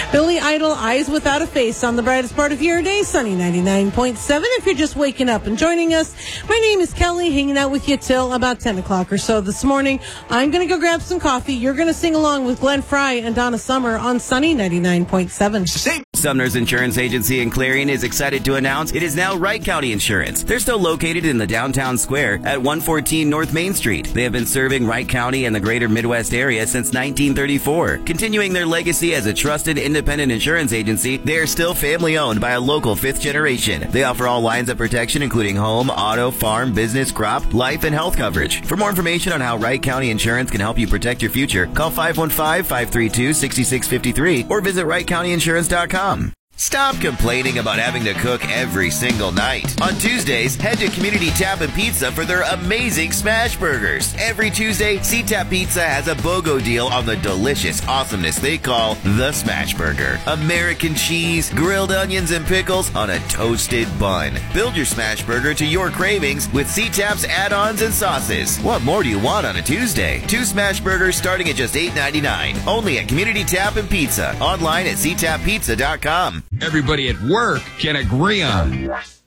Billy Idol, Eyes Without a Face on the brightest part of your day, sunny 99.7. If you're just waking up and joining us, my name is Kelly, hanging out with you till about 10 o'clock or so this morning. I'm going to go grab some coffee. You're going to sing along with Glenn Fry and Donna Summer on sunny 99.7. Sumner's Insurance Agency in Clarion is excited to announce it is now Wright County Insurance. They're still located in the downtown square at 114 North Main Street. They have been serving Wright County and the greater Midwest area since 1934. Continuing their legacy as a trusted independent insurance agency, they are still family owned by a local fifth generation. They offer all lines of protection including home, auto, farm, business, crop, life, and health coverage. For more information on how Wright County Insurance can help you protect your future, call 515-532-6653 or visit WrightCountyInsurance.com. Stop complaining about having to cook every single night. On Tuesdays, head to Community Tap and Pizza for their amazing smash burgers. Every Tuesday, C-Tap Pizza has a BOGO deal on the delicious awesomeness they call the Smash Burger. American cheese, grilled onions, and pickles on a toasted bun. Build your smash burger to your cravings with C-Tap's add-ons and sauces. What more do you want on a Tuesday? 2 smash burgers starting at just $8.99. Only at Community Tap and Pizza. Online at ctappizza.com. Everybody at work can agree on.